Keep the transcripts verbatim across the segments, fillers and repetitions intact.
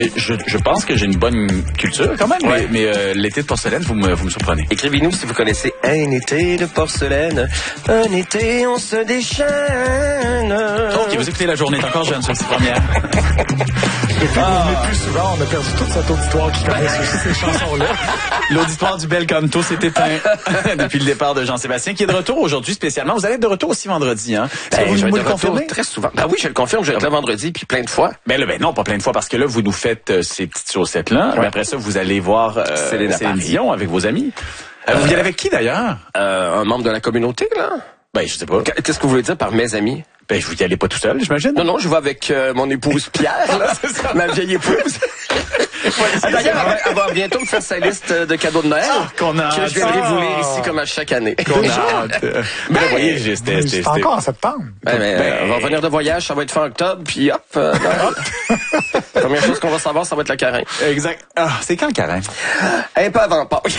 Je, je pense que j'ai une bonne culture quand même, ouais. mais, mais euh, l'été de porcelaine, vous me, vous me surprenez. Écrivez-nous si vous connaissez un été de porcelaine, un été on se déchaîne. Ok, vous écoutez La Journée est encore jeune sur cette première. Depuis qu'on n'est plus souvent, on a perdu toute cette auditoire qui connaisse aussi ces chansons-là. L'auditoire du Bel Canto s'est éteint depuis le départ de Jean-Sébastien, qui est de retour aujourd'hui spécialement. Vous allez être de retour aussi vendredi, hein? Ben, vous je vais nous être le de retour confirmez? très souvent. Ben oui, je le confirme, je vais être là vendredi, puis plein de fois. Ben là, ben non, pas plein de fois, parce que là, vous nous faites euh, ces petites chaussettes-là. Ouais. Mais après ça, vous allez voir euh, Céline, Céline Dion avec vos amis. Euh, vous y allez avec qui, d'ailleurs? Euh, un membre de la communauté, là. Ben, je sais pas. Qu'est-ce que vous voulez dire par mes amis? Ben, vous y allez pas tout seul, j'imagine? Non, non, je vais avec euh, mon épouse Pierre, là. C'est ça. Ma vieille épouse. D'ailleurs, elle, elle va bientôt me faire sa liste de cadeaux de Noël. Ah, qu'on a que je viendrai vous lire ici comme à chaque année. Qu'on a hâte. Ben, ben, vous voyez, c'était... C'est encore en septembre. Ben, ben, ben, on va revenir de voyage, ça va être fin octobre, puis hop. Euh, la première chose qu'on va savoir, ça va être le carême. Exact. Ah, c'est quand le carême? Un peu avant Pâques.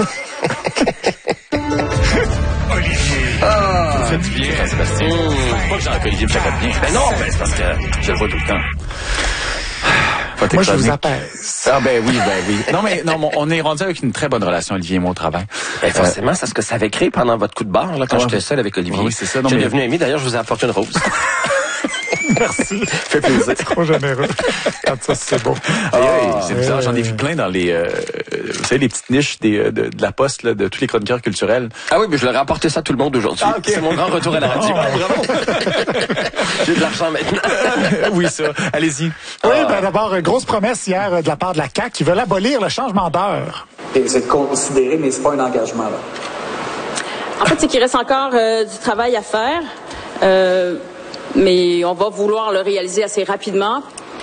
Ah, vous faites du bien, Jean-Sébastien. Mmh. Pas que Jean-Olivier me fait pas de bien. Ben non, ben c'est parce que je le vois tout le temps. Moi, je vous apaise. Ah ben oui, ben oui. Non, mais non, on est rendu avec une très bonne relation, Olivier et moi, au travail. Ben forcément, euh, c'est ce que ça avait créé pendant votre coup de barre, là, quand ouais, j'étais seul avec Olivier. Oui, c'est ça. J'ai mais... devenu ami. D'ailleurs, je vous ai apporté une rose. Merci. Fait plaisir. C'est trop généreux. Quand ça, c'est beau. Ah, hey, c'est bizarre, j'en ai vu plein dans les, euh, vous savez, les petites niches des, de, de la poste, là, de tous les chroniqueurs culturels. Ah oui, mais je leur ai apporté ça à tout le monde aujourd'hui. Ah, okay. C'est mon grand retour à la radio. Oh, bravo. J'ai de l'argent maintenant. Oui, ça. Allez-y. Oui, ben d'abord, grosse promesse hier de la part de la C A Q qui veulent abolir le changement d'heure. Et c'est considéré, mais c'est pas un engagement, là. En fait, c'est qu'il reste encore euh, du travail à faire. Euh, mais on va vouloir le réaliser assez rapidement.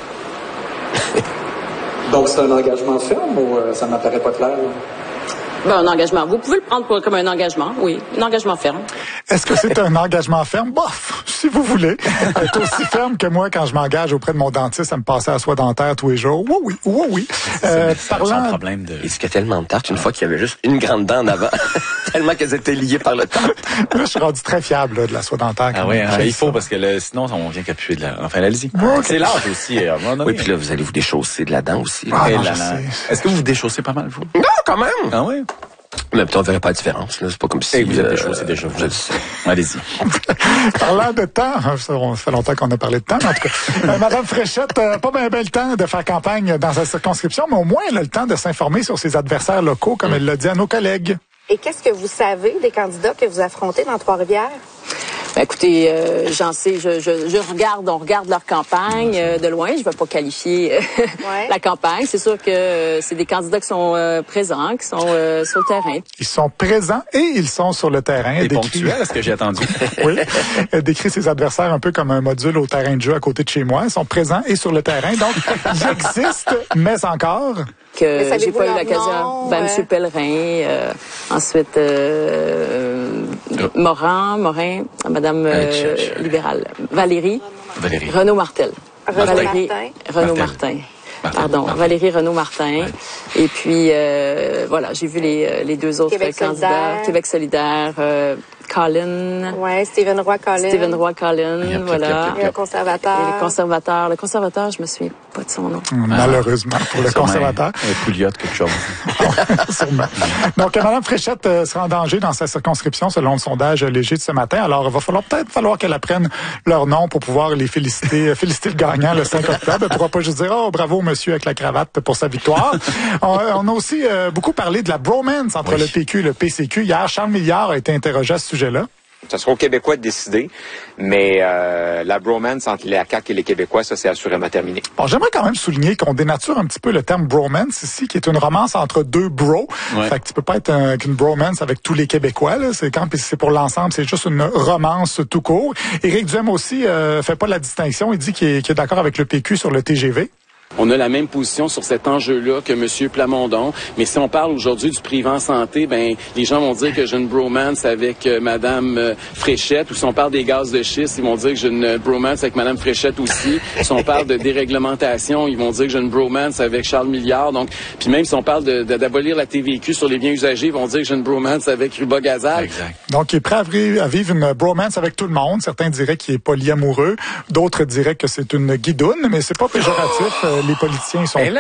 Donc, c'est un engagement ferme ou euh, ça m'apparaît pas clair? Là? Ben, un engagement. Vous pouvez le prendre pour, comme un engagement, oui. Un engagement ferme. Est-ce que c'est un engagement ferme? Bof, si vous voulez. C'est aussi ferme que moi quand je m'engage auprès de mon dentiste à me passer à la soie dentaire tous les jours. Oui, oui, oui, oui. Euh, parlant... problème de... Il y a tellement de tartes une fois qu'il y avait juste une grande dent en avant. Tellement qu'elles étaient liées par le temps. Là, je suis rendu très fiable là, de la soie dentaire. Ah oui, hein, il faut, parce que là, sinon, on vient qu'à puer de la... Enfin, allez-y. Okay. C'est l'âge aussi. Euh, oui, puis là, vous allez vous déchausser de la dent aussi. Ah, non, là, là. Est-ce que vous vous déchaussez pas mal, vous? Non, quand même. Ah oui? Mais peut-être on verrait pas la différence. Là. C'est pas comme si... Et vous êtes euh, déchaussé déjà. Je le sais. Allez-y. Parlant de temps, ça fait longtemps qu'on a parlé de temps, mais en tout cas. Euh, Madame Fréchette, euh, pas bien ben le temps de faire campagne dans sa circonscription, mais au moins elle a le temps de s'informer sur ses adversaires locaux, comme mmh. elle l'a dit à nos collègues. Et qu'est-ce que vous savez des candidats que vous affrontez dans Trois-Rivières? Ben, écoutez, euh, j'en sais, je, je, je regarde, on regarde leur campagne euh, de loin. Je ne vais pas qualifier euh, ouais. la campagne. C'est sûr que euh, c'est des candidats qui sont euh, présents, qui sont euh, sur le terrain. Ils sont présents et ils sont sur le terrain. Et ponctuels, est-ce que j'ai attendu? Oui. Elle décrit ses adversaires un peu comme un module au terrain de jeu à côté de chez moi. Ils sont présents et sur le terrain. Donc, j'existe, mais encore... que j'ai pas eu l'occasion. Ben, euh... M. Pellerin, euh, ensuite euh, oh. Morin, Morin, Madame euh, libérale, Valérie, Valérie. Renaud Martel. Renaud Valérie, Martin. Renaud Martin. Martin. Pardon, Martin. Valérie Renaud Martin. Ouais. Et puis, euh, voilà, j'ai vu les, les deux autres Québec candidats. solidaire. Québec solidaire. Euh, Colin. Ouais, Stephen Roy Colin. Stephen Roy Colin, yep, voilà. Yep, yep, yep. Le conservateur. Et le conservateur. Le conservateur, je me souviens pas de son nom. Malheureusement pour le conservateur. Un Pouliot, quelque chose. Sûrement. Donc, Mme Fréchette euh, sera en danger dans sa circonscription selon le sondage léger de ce matin. Alors, il va falloir peut-être falloir qu'elle apprenne leur nom pour pouvoir les féliciter, féliciter le gagnant le cinq octobre. Elle ne pourra pas juste dire « Oh, bravo, monsieur, avec la cravate pour sa victoire ». on, on a aussi euh, beaucoup parlé de la bromance entre oui. le P Q et le P C Q. Hier, Charles Milliard a été interrogé à ce sujet-là. Ce sera aux Québécois de décider, mais euh, la bromance entre la C A Q et les Québécois, ça, c'est assurément terminé. Bon, j'aimerais quand même souligner qu'on dénature un petit peu le terme bromance ici, qui est une romance entre deux bros. Ouais. Fait que tu peux pas être un, qu'une bromance avec tous les Québécois, là. C'est quand c'est pour l'ensemble, c'est juste une romance tout court. Éric Duhem aussi euh, fait pas la distinction. Il dit qu'il est, qu'il est d'accord avec le P Q sur le T G V. On a la même position sur cet enjeu-là que M. Plamondon, mais si on parle aujourd'hui du privé en santé, ben les gens vont dire que j'ai une bromance avec euh, Mme euh, Fréchette, ou si on parle des gaz de schiste, ils vont dire que j'ai une bromance avec Mme Fréchette aussi. Si on parle de déréglementation, ils vont dire que j'ai une bromance avec Charles Milliard. Donc, puis même si on parle de, de, d'abolir la T V Q sur les biens usagés, ils vont dire que j'ai une bromance avec Ruba Gazal. Exact. Donc, il est prêt à vivre, à vivre une bromance avec tout le monde. Certains diraient qu'il est polyamoureux, d'autres diraient que c'est une guidoune, mais c'est pas péjoratif. les politiciens sont